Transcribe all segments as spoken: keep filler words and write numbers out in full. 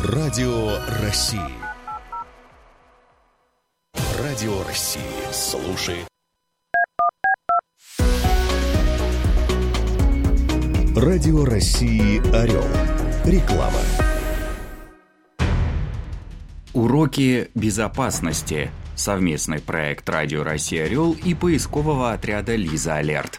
Радио России. Радио России. Слушай. Радио России «Орел». Реклама. Уроки безопасности. Совместный проект Радио России «Орел» и поискового отряда «Лиза Алерт».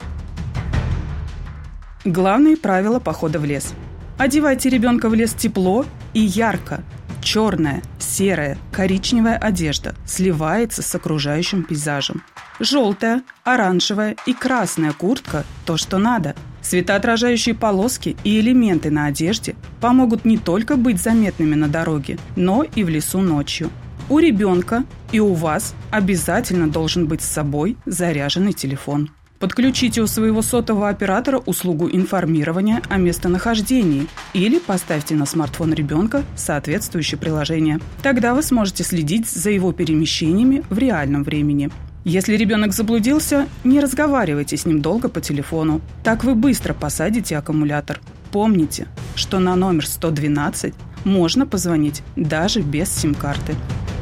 Главные правила похода в лес. Одевайте ребенка в лес тепло и ярко. Черная, серая, коричневая одежда сливается с окружающим пейзажем. Желтая, оранжевая и красная куртка – то, что надо. Светоотражающие полоски и элементы на одежде помогут не только быть заметными на дороге, но и в лесу ночью. У ребенка и у вас обязательно должен быть с собой заряженный телефон. Подключите у своего сотового оператора услугу информирования о местонахождении или поставьте на смартфон ребенка соответствующее приложение. Тогда вы сможете следить за его перемещениями в реальном времени. Если ребенок заблудился, не разговаривайте с ним долго по телефону. Так вы быстро посадите аккумулятор. Помните, что на номер сто двенадцать можно позвонить даже без сим-карты.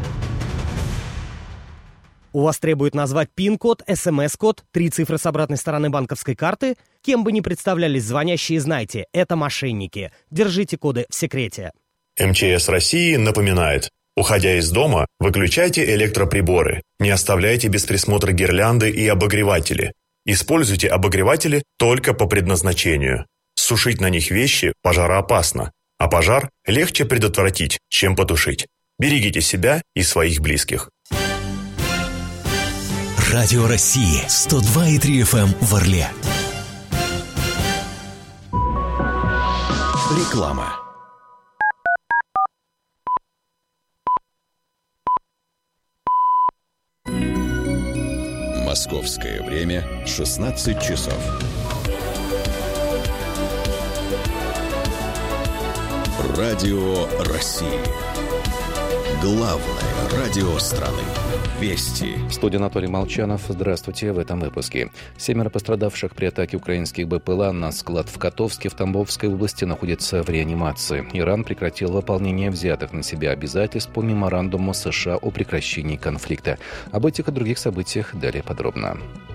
У вас требуют назвать пин-код, эс эм эс-код, три цифры с обратной стороны банковской карты? Кем бы ни представлялись звонящие, знайте, это мошенники. Держите коды в секрете. эм че эс России напоминает: уходя из дома, выключайте электроприборы, не оставляйте без присмотра гирлянды и обогреватели. Используйте обогреватели только по предназначению. Сушить на них вещи пожароопасно, а пожар легче предотвратить, чем потушить. Берегите себя и своих близких. Радио России сто два и три эф эм в Орле. Реклама. Московское время шестнадцать часов. Радио России. Главное радио страны. Вести. В студии Анатолий Молчанов. Здравствуйте. В этом выпуске. Семеро пострадавших при атаке украинских бэ пэ эл а на склад в Котовске в Тамбовской области находятся в реанимации. Иран прекратил выполнение взятых на себя обязательств по меморандуму США о прекращении конфликта. Об этих и других событиях далее подробно.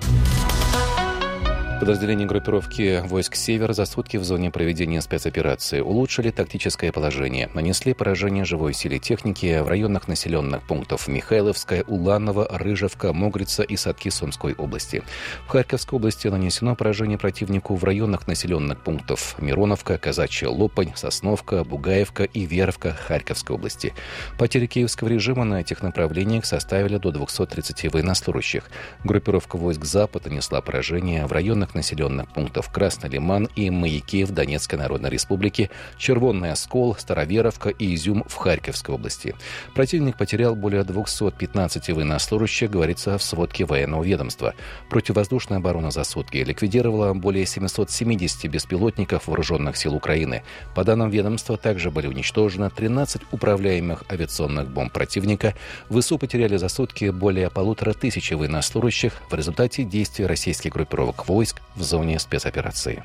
Подразделения группировки войск «Север» за сутки в зоне проведения спецоперации улучшили тактическое положение, нанесли поражение живой силе техники в районах населенных пунктов Михайловская, Уланово, Рыжевка, Могрица и Садки Сумской области. В Харьковской области нанесено поражение противнику в районах населенных пунктов Мироновка, Казачья Лопань, Сосновка, Бугаевка и Веровка Харьковской области. Потери киевского режима на этих направлениях составили до двухсот тридцати военнослужащих. Группировка войск «Запад» нанесла поражение в районах населенных пунктов Красный Лиман и Маяки в Донецкой Народной Республике, Червонный Оскол, Староверовка и Изюм в Харьковской области. Противник потерял более двухсот пятнадцати военнослужащих, говорится в сводке военного ведомства. Противовоздушная оборона за сутки ликвидировала более семисот семидесяти беспилотников вооруженных сил Украины. По данным ведомства, также были уничтожены тринадцать управляемых авиационных бомб противника. ВСУ потеряли за сутки более полутора тысячи военнослужащих в результате действий российских группировок войск в зоне спецоперации.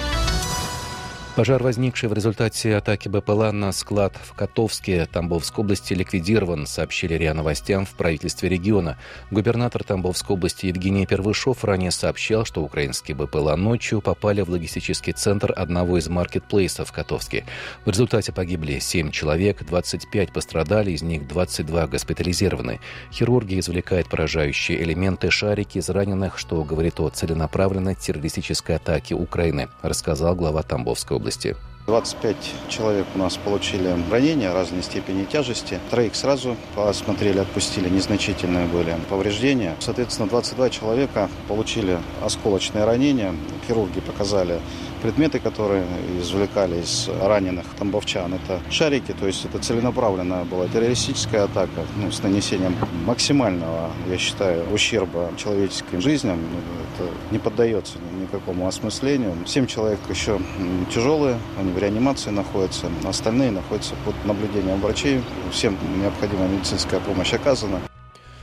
Пожар, возникший в результате атаки бэ пэ эл а на склад в Котовске Тамбовской области, ликвидирован, сообщили РИА Новостям в правительстве региона. Губернатор Тамбовской области Евгений Первышов ранее сообщал, что украинские бэ пэ эл а ночью попали в логистический центр одного из маркетплейсов в Котовске. В результате погибли семь человек, двадцать пять пострадали, из них двадцать два госпитализированы. Хирурги извлекают поражающие элементы, шарики из раненых, что говорит о целенаправленной террористической атаке Украины, рассказал глава Тамбовской области. двадцать пять человек у нас получили ранения разной степени тяжести. Троих сразу осмотрели, отпустили, незначительные были повреждения. Соответственно, двадцать два человека получили осколочные ранения. Хирурги показали предметы, которые извлекали из раненых тамбовчан. Это шарики, то есть это целенаправленная была террористическая атака, ну, с нанесением максимального, я считаю, ущерба человеческим жизням. Это не поддается никакому осмыслению. Семь человек еще тяжелые, они в реанимации находятся, остальные находятся под наблюдением врачей. Всем необходимая медицинская помощь оказана.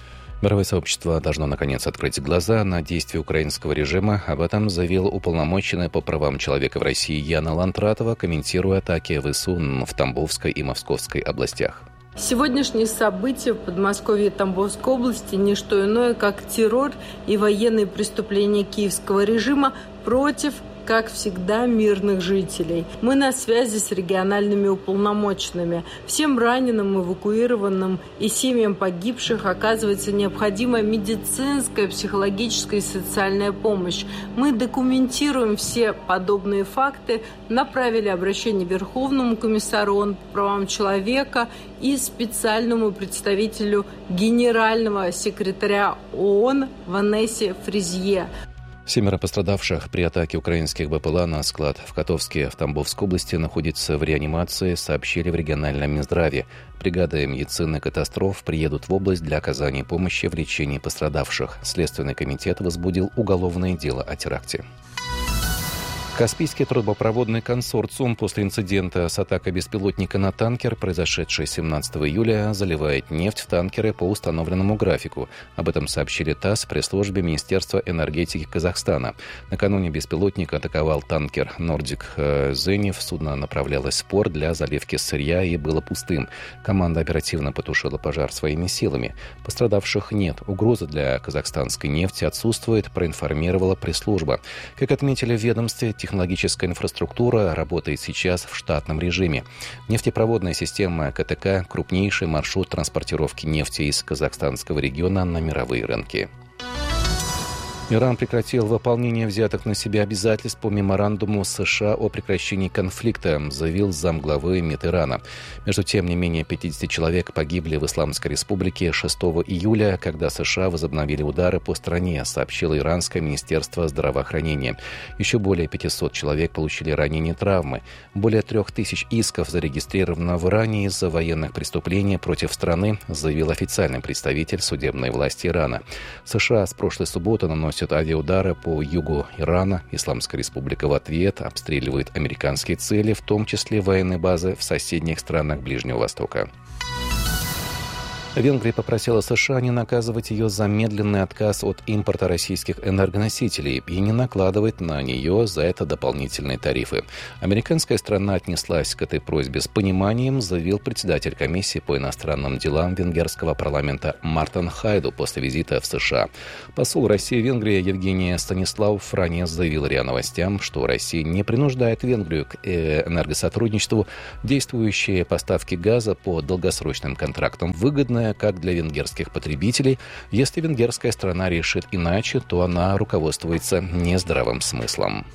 Мировое сообщество должно, наконец, открыть глаза на действия украинского режима. Об этом заявила уполномоченная по правам человека в России Яна Лантратова, комментируя атаки ВСУ в Тамбовской и Московской областях. Сегодняшние события в Подмосковье и Тамбовской области – не что иное, как террор и военные преступления киевского режима против, как всегда, мирных жителей. Мы на связи с региональными уполномоченными. Всем раненым, эвакуированным и семьям погибших оказывается необходимая медицинская, психологическая и социальная помощь. Мы документируем все подобные факты, направили обращение Верховному комиссару ООН по правам человека и специальному представителю генерального секретаря ООН Ванессе Фризье. Семеро пострадавших при атаке украинских БПЛА на склад в Котовске в Тамбовской области находятся в реанимации, сообщили в региональном Минздраве. Бригады медицины катастроф приедут в область для оказания помощи в лечении пострадавших. Следственный комитет возбудил уголовное дело о теракте. Каспийский трубопроводный консорциум после инцидента с атакой беспилотника на танкер, произошедшей семнадцатого июля, заливает нефть в танкеры по установленному графику. Об этом сообщили ТАСС в пресс-службе Министерства энергетики Казахстана. Накануне беспилотник атаковал танкер «Нордик Зенив». Судно направлялось в порт для заливки сырья и было пустым. Команда оперативно потушила пожар своими силами. Пострадавших нет. Угроза для казахстанской нефти отсутствует, проинформировала пресс-служба. Как отметили в ведомстве, технологическая инфраструктура работает сейчас в штатном режиме. Нефтепроводная система КТК – крупнейший маршрут транспортировки нефти из казахстанского региона на мировые рынки. Иран прекратил выполнение взятых на себя обязательств по меморандуму США о прекращении конфликта, заявил замглавы МИД Ирана. Между тем, не менее пятьдесят человек погибли в Исламской Республике шестого июля, когда США возобновили удары по стране, сообщило Иранское министерство здравоохранения. Еще более пятьсот человек получили ранения и травмы. Более трех тысяч исков зарегистрировано в Иране из-за военных преступлений против страны, заявил официальный представитель судебной власти Ирана. США с прошлой субботы наносят авиаудары по югу Ирана. Исламская республика в ответ обстреливает американские цели, в том числе военные базы в соседних странах Ближнего Востока. Венгрия попросила США не наказывать ее за медленный отказ от импорта российских энергоносителей и не накладывать на нее за это дополнительные тарифы. Американская страна отнеслась к этой просьбе с пониманием, заявил председатель комиссии по иностранным делам венгерского парламента Мартин Хайду после визита в США. Посол России в Венгрии Евгения Станислав ранее заявил РИА Новостям, что Россия не принуждает Венгрию к энергосотрудничеству. Действующие поставки газа по долгосрочным контрактам выгодны как для венгерских потребителей. Если венгерская страна решит иначе, то она руководствуется нездравым смыслом.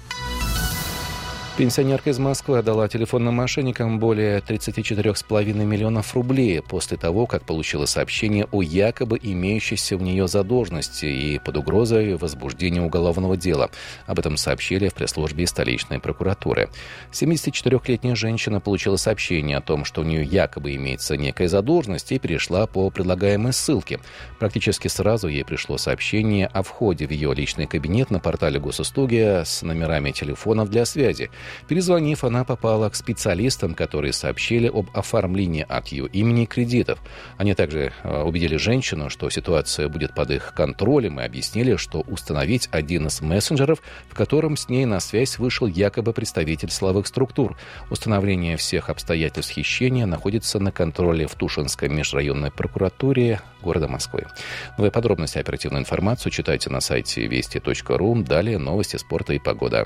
Пенсионерка из Москвы отдала телефонным мошенникам более тридцать четыре целых пять десятых миллионов рублей после того, как получила сообщение о якобы имеющейся в нее задолженности и под угрозой возбуждения уголовного дела. Об этом сообщили в пресс-службе столичной прокуратуры. семидесятичетырёхлетняя женщина получила сообщение о том, что у нее якобы имеется некая задолженность, и перешла по предлагаемой ссылке. Практически сразу ей пришло сообщение о входе в ее личный кабинет на портале госуслуги с номерами телефонов для связи. Перезвонив, она попала к специалистам, которые сообщили об оформлении от ее имени кредитов. Они также убедили женщину, что ситуация будет под их контролем, и объяснили, что установить один из мессенджеров, в котором с ней на связь вышел якобы представитель силовых структур. Установление всех обстоятельств хищения находится на контроле в Тушинской межрайонной прокуратуре города Москвы. Новые подробности, оперативную информацию читайте на сайте вести точка ру. Далее новости спорта и погода.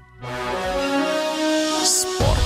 Спорт.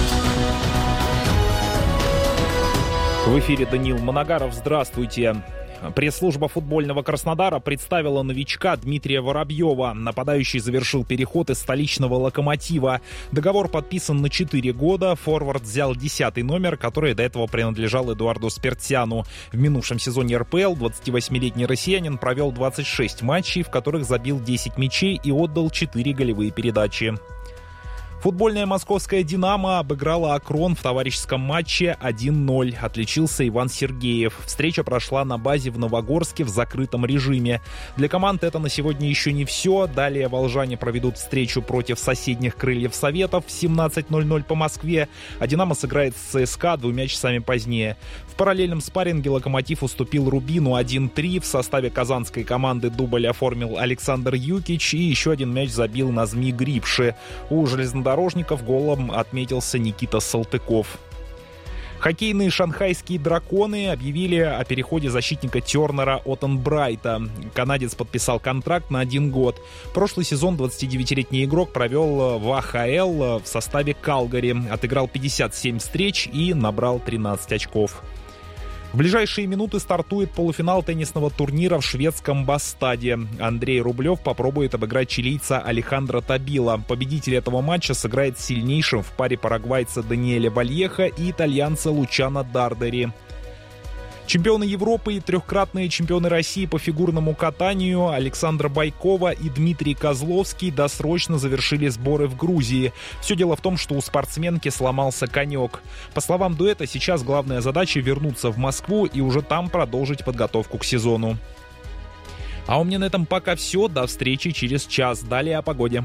В эфире Даниил Моногаров. Здравствуйте. Пресс-служба футбольного Краснодара представила новичка Дмитрия Воробьева. Нападающий завершил переход из столичного «Локомотива». Договор подписан на четыре года. Форвард взял десятый номер, который до этого принадлежал Эдуарду Спиртсяну. В минувшем сезоне эр пэ эл двадцативосьмилетний россиянин провел двадцать шесть матчей, в которых забил десять мячей и отдал четыре голевые передачи. Футбольная московская «Динамо» обыграла «Акрон» в товарищеском матче один ноль. Отличился Иван Сергеев. Встреча прошла на базе в Новогорске в закрытом режиме. Для команд это на сегодня еще не все. Далее волжане проведут встречу против соседних «Крыльев Советов» в семнадцать ноль ноль по Москве, а «Динамо» сыграет с ЦСКА двумя часами позднее. В параллельном спарринге «Локомотив» уступил «Рубину» один три. В составе казанской команды дубль оформил Александр Юкич и еще один мяч забил Назми Грипши. У железнодорожников голом отметился Никита Салтыков. Хоккейные шанхайские «Драконы» объявили о переходе защитника Тернера Оттенбрайта. Канадец подписал контракт на один год. Прошлый сезон двадцатидевятилетний игрок провел в АХЛ в составе Калгари. Отыграл пятьдесят семь встреч и набрал тринадцать очков. В ближайшие минуты стартует полуфинал теннисного турнира в шведском Бастаде. Андрей Рублев попробует обыграть чилийца Алехандро Табила. Победитель этого матча сыграет с сильнейшим в паре парагвайца Даниэля Вальеха и итальянца Лучано Дардери. Чемпионы Европы и трехкратные чемпионы России по фигурному катанию Александра Байкова и Дмитрий Козловский досрочно завершили сборы в Грузии. Все дело в том, что у спортсменки сломался конек. По словам дуэта, сейчас главная задача вернуться в Москву и уже там продолжить подготовку к сезону. А у меня на этом пока все. До встречи через час. Далее о погоде.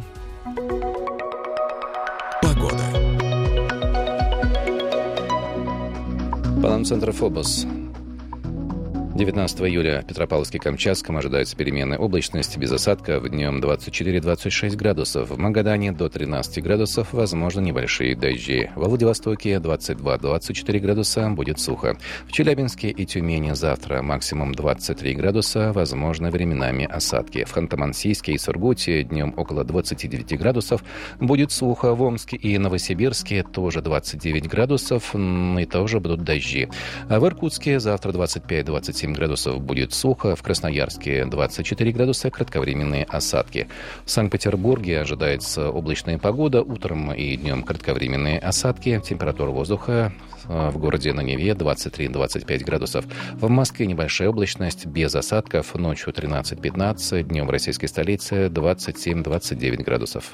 Погода. По нам центра ФОБОС. девятнадцатого июля в Петропавловске-Камчатском ожидается переменная облачность без осадков. Днем двадцать четыре - двадцать шесть градусов. В Магадане до тринадцати градусов. Возможно, небольшие дожди. Во Владивостоке двадцать два - двадцать четыре градуса. Будет сухо. В Челябинске и Тюмени завтра максимум двадцать три градуса. Возможно, временами осадки. В Ханты-Мансийске и Сургуте днем около двадцати девяти градусов. Будет сухо. В Омске и Новосибирске тоже двадцать девять градусов. И тоже будут дожди. А в Иркутске завтра двадцать пять - двадцать семь градусов, будет сухо. В Красноярске двадцать четыре градуса, кратковременные осадки. В Санкт-Петербурге ожидается облачная погода. Утром и днем кратковременные осадки. Температура воздуха в городе на Неве двадцать три - двадцать пять градусов. В Москве небольшая облачность без осадков. Ночью тринадцать - пятнадцать. Днем в российской столице двадцать семь - двадцать девять градусов.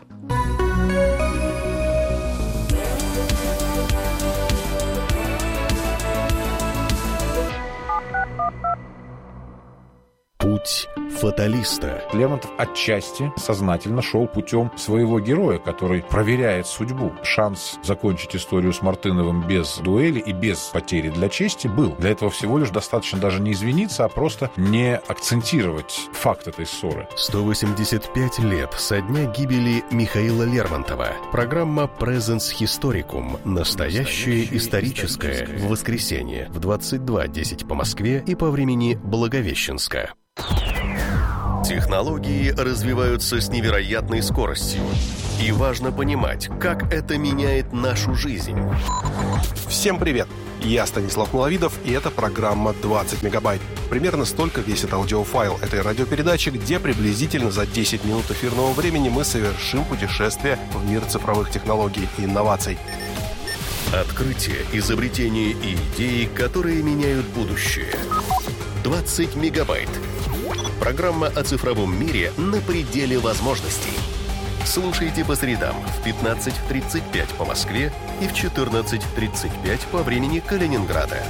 Путь фаталиста. Лермонтов отчасти сознательно шел путем своего героя, который проверяет судьбу. Шанс закончить историю с Мартыновым без дуэли и без потери для чести был. Для этого всего лишь достаточно даже не извиниться, а просто не акцентировать факт этой ссоры. сто восемьдесят пять лет со дня гибели Михаила Лермонтова. Программа Presens Historicum. Настоящее историческое. В воскресенье в двадцать два десять по Москве и по времени Благовещенска. Технологии развиваются с невероятной скоростью. И важно понимать, как это меняет нашу жизнь. Всем привет! Я Станислав Маловидов, и это программа двадцать мегабайт. Примерно столько весит аудиофайл этой радиопередачи, где приблизительно за десять минут эфирного времени мы совершим путешествие в мир цифровых технологий и инноваций. Открытия, изобретения и идеи, которые меняют будущее. двадцать мегабайт. Программа о цифровом мире на пределе возможностей. Слушайте по средам в пятнадцать тридцать пять по Москве и в четырнадцать тридцать пять по времени Калининграда.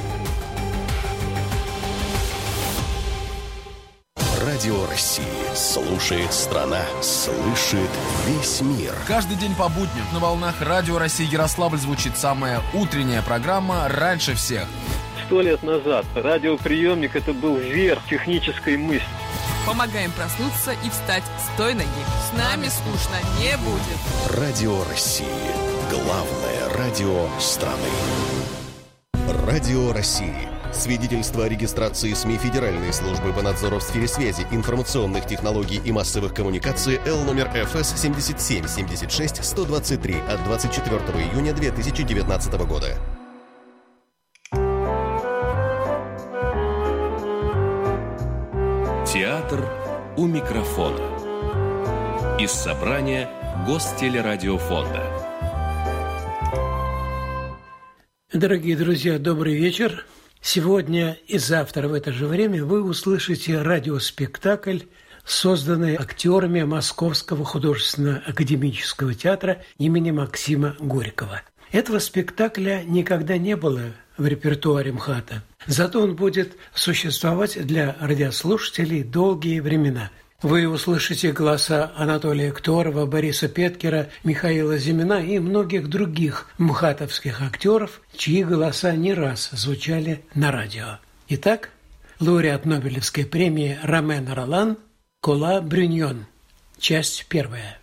Радио России. Слушает страна. Слышит весь мир. Каждый день по будням на волнах Радио России Ярославль звучит самая утренняя программа «Раньше всех». Сто лет назад радиоприемник — это был верх технической мысли. Помогаем проснуться и встать с той ноги. С нами скучно не будет. Радио России. Главное радио страны. Радио России. Свидетельство о регистрации СМИ Федеральной службы по надзору в сфере связи, информационных технологий и массовых коммуникаций Л номер Ф С семь семь семь шесть сто двадцать три от двадцать четвёртого июня две тысячи девятнадцатого года. Театр у микрофона. Из собрания Гостелерадиофонда. Дорогие друзья, добрый вечер. Сегодня и завтра в это же время вы услышите радиоспектакль созданный актерами Московского художественно-академического театра имени Максима Горького. Этого спектакля никогда не было в репертуаре МХАТа, зато он будет существовать для радиослушателей долгие времена. Вы услышите голоса Анатолия Кторова, Бориса Петкера, Михаила Зимина и многих других мхатовских актеров, чьи голоса не раз звучали на радио. Итак, лауреат Нобелевской премии Ромен Ролан «Кола Брюньон». Часть первая.